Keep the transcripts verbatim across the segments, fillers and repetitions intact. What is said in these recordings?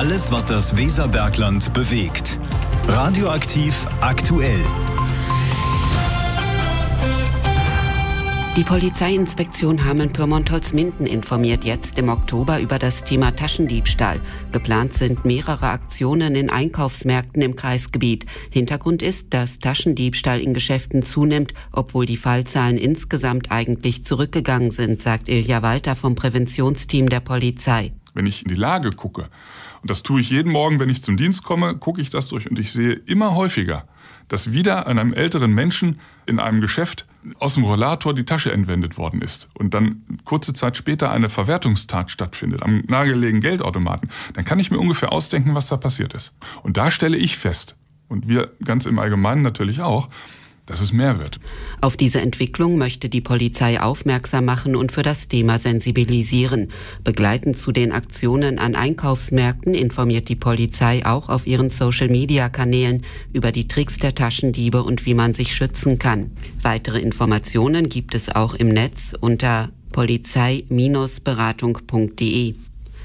Alles, was das Weserbergland bewegt. Radioaktiv aktuell. Die Polizeiinspektion Hameln-Pyrmont-Holzminden informiert jetzt im Oktober über das Thema Taschendiebstahl. Geplant sind mehrere Aktionen in Einkaufsmärkten im Kreisgebiet. Hintergrund ist, dass Taschendiebstahl in Geschäften zunimmt, obwohl die Fallzahlen insgesamt eigentlich zurückgegangen sind, sagt Ilja Walter vom Präventionsteam der Polizei. Wenn ich in die Lage gucke, und das tue ich jeden Morgen, wenn ich zum Dienst komme, gucke ich das durch und ich sehe immer häufiger, dass wieder an einem älteren Menschen in einem Geschäft aus dem Rollator die Tasche entwendet worden ist und dann kurze Zeit später eine Verwertungstat stattfindet am nahegelegenen Geldautomaten, dann kann ich mir ungefähr ausdenken, was da passiert ist. Und da stelle ich fest, und wir ganz im Allgemeinen natürlich auch, dass es mehr wird. Auf diese Entwicklung möchte die Polizei aufmerksam machen und für das Thema sensibilisieren. Begleitend zu den Aktionen an Einkaufsmärkten informiert die Polizei auch auf ihren Social-Media-Kanälen über die Tricks der Taschendiebe und wie man sich schützen kann. Weitere Informationen gibt es auch im Netz unter polizei Bindestrich beratung punkt de.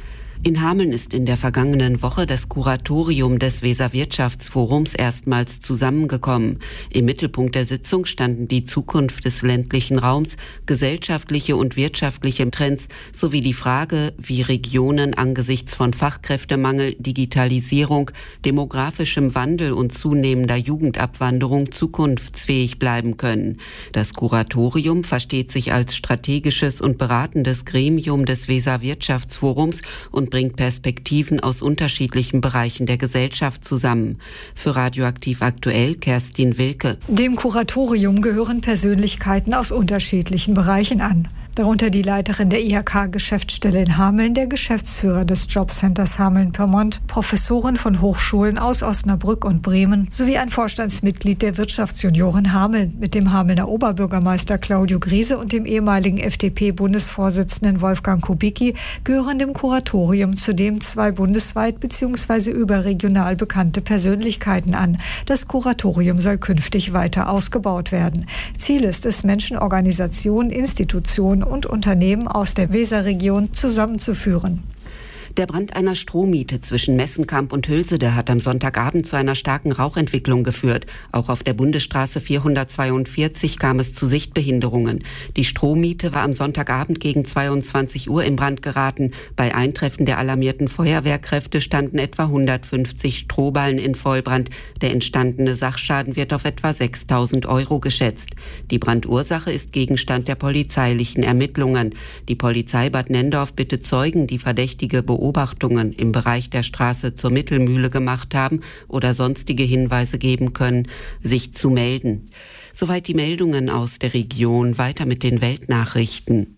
In Hameln ist in der vergangenen Woche das Kuratorium des Weser-Wirtschaftsforums erstmals zusammengekommen. Im Mittelpunkt der Sitzung standen die Zukunft des ländlichen Raums, gesellschaftliche und wirtschaftliche Trends sowie die Frage, wie Regionen angesichts von Fachkräftemangel, Digitalisierung, demografischem Wandel und zunehmender Jugendabwanderung zukunftsfähig bleiben können. Das Kuratorium versteht sich als strategisches und beratendes Gremium des Weser-Wirtschaftsforums und bringt Perspektiven aus unterschiedlichen Bereichen der Gesellschaft zusammen. Für Radioaktiv aktuell Kerstin Wilke. Dem Kuratorium gehören Persönlichkeiten aus unterschiedlichen Bereichen an. Darunter die Leiterin der I H K-Geschäftsstelle in Hameln, der Geschäftsführer des Jobcenters Hameln-Pyrmont, Professoren von Hochschulen aus Osnabrück und Bremen sowie ein Vorstandsmitglied der Wirtschaftsjunioren Hameln. Mit dem Hamelner Oberbürgermeister Claudio Griese und dem ehemaligen F D P-Bundesvorsitzenden Wolfgang Kubicki gehören dem Kuratorium zudem zwei bundesweit bzw. überregional bekannte Persönlichkeiten an. Das Kuratorium soll künftig weiter ausgebaut werden. Ziel ist es, Menschen, Organisationen, Institutionen und Unternehmen aus der Weserregion zusammenzuführen. Der Brand einer Strohmiete zwischen Messenkamp und Hülsede hat am Sonntagabend zu einer starken Rauchentwicklung geführt. Auch auf der Bundesstraße vierhundertzweiundvierzig kam es zu Sichtbehinderungen. Die Strohmiete war am Sonntagabend gegen zweiundzwanzig Uhr in Brand geraten. Bei Eintreffen der alarmierten Feuerwehrkräfte standen etwa hundertfünfzig Strohballen in Vollbrand. Der entstandene Sachschaden wird auf etwa sechstausend Euro geschätzt. Die Brandursache ist Gegenstand der polizeilichen Ermittlungen. Die Polizei Bad Nendorf bittet Zeugen, die verdächtige Beobachtungen im Bereich der Straße zur Mittelmühle gemacht haben oder sonstige Hinweise geben können, sich zu melden. Soweit die Meldungen aus der Region. Weiter mit den Weltnachrichten.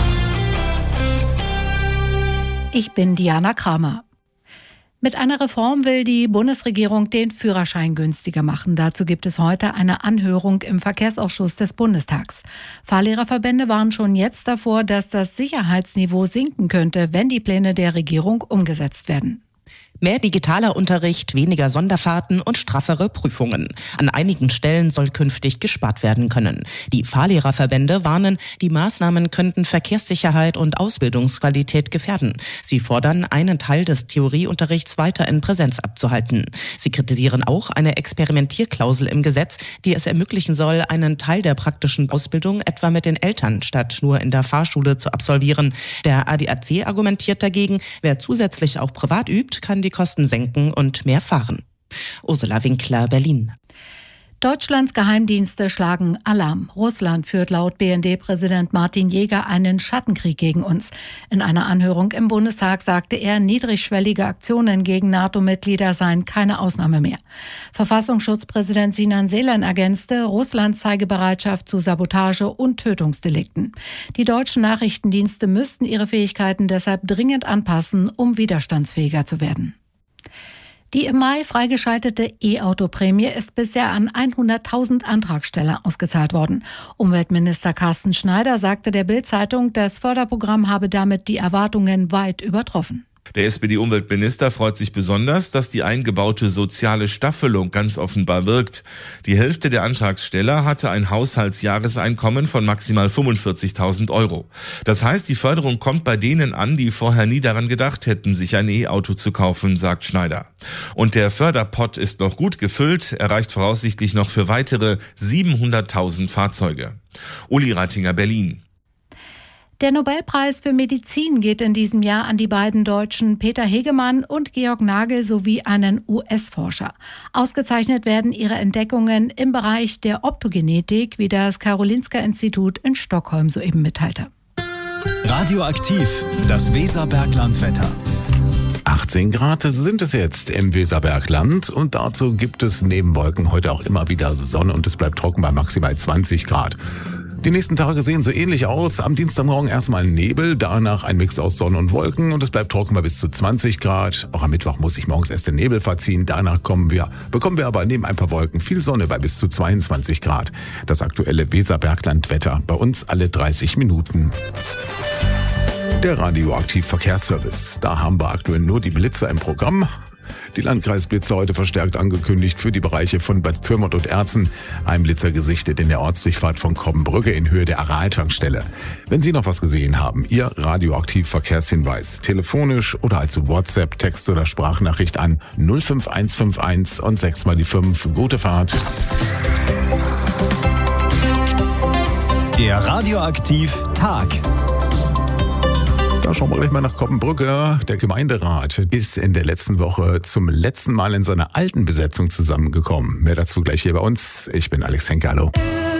Ich bin Diana Kramer. Mit einer Reform will die Bundesregierung den Führerschein günstiger machen. Dazu gibt es heute eine Anhörung im Verkehrsausschuss des Bundestags. Fahrlehrerverbände warnen schon jetzt davor, dass das Sicherheitsniveau sinken könnte, wenn die Pläne der Regierung umgesetzt werden. Mehr digitaler Unterricht, weniger Sonderfahrten und straffere Prüfungen. An einigen Stellen soll künftig gespart werden können. Die Fahrlehrerverbände warnen, die Maßnahmen könnten Verkehrssicherheit und Ausbildungsqualität gefährden. Sie fordern, einen Teil des Theorieunterrichts weiter in Präsenz abzuhalten. Sie kritisieren auch eine Experimentierklausel im Gesetz, die es ermöglichen soll, einen Teil der praktischen Ausbildung etwa mit den Eltern statt nur in der Fahrschule zu absolvieren. Der A D A C argumentiert dagegen, wer zusätzlich auch privat übt, kann die Kosten senken und mehr fahren. Ursula Winkler, Berlin. Deutschlands Geheimdienste schlagen Alarm. Russland führt laut B N D-Präsident Martin Jäger einen Schattenkrieg gegen uns. In einer Anhörung im Bundestag sagte er, niedrigschwellige Aktionen gegen NATO-Mitglieder seien keine Ausnahme mehr. Verfassungsschutzpräsident Sinan Seylan ergänzte, Russland zeige Bereitschaft zu Sabotage und Tötungsdelikten. Die deutschen Nachrichtendienste müssten ihre Fähigkeiten deshalb dringend anpassen, um widerstandsfähiger zu werden. Die im Mai freigeschaltete E-Auto-Prämie ist bisher an hunderttausend Antragsteller ausgezahlt worden. Umweltminister Carsten Schneider sagte der Bild-Zeitung, das Förderprogramm habe damit die Erwartungen weit übertroffen. Der S P D-Umweltminister freut sich besonders, dass die eingebaute soziale Staffelung ganz offenbar wirkt. Die Hälfte der Antragsteller hatte ein Haushaltsjahreseinkommen von maximal fünfundvierzigtausend Euro. Das heißt, die Förderung kommt bei denen an, die vorher nie daran gedacht hätten, sich ein E-Auto zu kaufen, sagt Schneider. Und der Förderpott ist noch gut gefüllt, er reicht voraussichtlich noch für weitere siebenhunderttausend Fahrzeuge. Uli Reitinger, Berlin. Der Nobelpreis für Medizin geht in diesem Jahr an die beiden Deutschen Peter Hegemann und Georg Nagel sowie einen U S-Forscher. Ausgezeichnet werden ihre Entdeckungen im Bereich der Optogenetik, wie das Karolinska-Institut in Stockholm soeben mitteilte. Radioaktiv, das Weserberglandwetter. achtzehn Grad sind es jetzt im Weserbergland und dazu gibt es neben Wolken heute auch immer wieder Sonne und es bleibt trocken bei maximal zwanzig Grad. Die nächsten Tage sehen so ähnlich aus. Am Dienstagmorgen erstmal Nebel, danach ein Mix aus Sonne und Wolken und es bleibt trocken bei bis zu zwanzig Grad. Auch am Mittwoch muss sich morgens erst der Nebel verziehen. Danach kommen wir, bekommen wir aber neben ein paar Wolken viel Sonne bei bis zu zweiundzwanzig Grad. Das aktuelle Weserberglandwetter bei uns alle dreißig Minuten. Der Radioaktiv Verkehrsservice. Da haben wir aktuell nur die Blitzer im Programm. Die Landkreisblitzer heute verstärkt angekündigt für die Bereiche von Bad Pyrmont und Erzen. Ein Blitzer gesichtet in der Ortsdurchfahrt von Kobbenbrücke in Höhe der Aral-Tankstelle. Wenn Sie noch was gesehen haben, Ihr Radioaktiv Verkehrshinweis. Telefonisch oder als WhatsApp, Text oder Sprachnachricht an null fünf eins fünf eins und sechs mal die fünf. Gute Fahrt. Der Radioaktiv Tag. Da schauen wir gleich mal nach Kobbenbrücke. Der Gemeinderat ist in der letzten Woche zum letzten Mal in seiner alten Besetzung zusammengekommen. Mehr dazu gleich hier bei uns. Ich bin Alex Henke, hallo.